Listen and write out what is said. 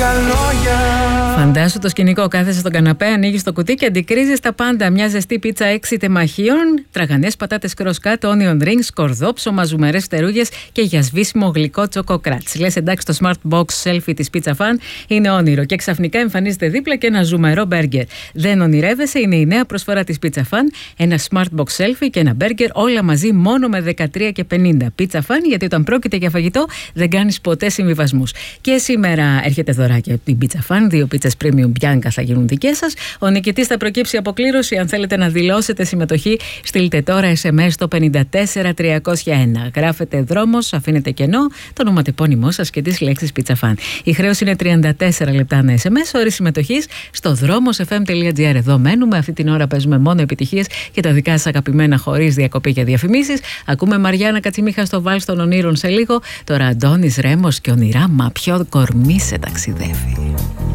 λόγια. Φαντάσου το σκηνικό, κάθεσαι στον καναπέ, ανοίγεις το κουτί και αντικρίζεις τα πάντα. Μια ζεστή πίτσα 6 τεμαχίων, τραγανές πατάτες κροσκάτ, onion rings, σκορδόψωμα, ζουμερές φτερούγες και για σβήσιμο γλυκό τσοκοκράτς. Λες εντάξει, το smart box selfie της Pizza Fan είναι όνειρο και ξαφνικά εμφανίζεται δίπλα και ένα ζουμερό μπέργκερ. Δεν ονειρεύεσαι, είναι η νέα προσφορά της Pizza Fan. Ένα smart box selfie και ένα μπέργκερ, όλα μαζί μόνο με 13,50. Pizza Fan, γιατί όταν πρόκειται για φαγητό δεν κάνεις ποτέ συμβιβασμούς. Και σήμερα έρχεται δωράκι από την Pizza Fan. 2 πίτσες premium Bianca θα γίνουν δικές σας. Ο νικητής θα προκύψει αποκλήρωση. Αν θέλετε να δηλώσετε συμμετοχή, στείλτε τώρα SMS στο 54301. Γράφετε δρόμος, αφήνετε κενό, το ονοματεπώνυμό σας και τις λέξεις Pizza Fan. Η χρέωση είναι 34 λεπτά ένα SMS, όρη συμμετοχής στο dromosfm.gr. Εδώ μένουμε. Αυτή την ώρα παίζουμε μόνο επιτυχίες και τα δικά σας αγαπημένα χωρίς διακοπή και διαφημίσεις. Ακούμε Μαριάννα Κατσιμίχα στο Βάλς των Ονείρων σε λίγο. Τώρα Αντώνης Ρέμος και ονειρά, μα ποιο κορμί σε ταξιδεύει.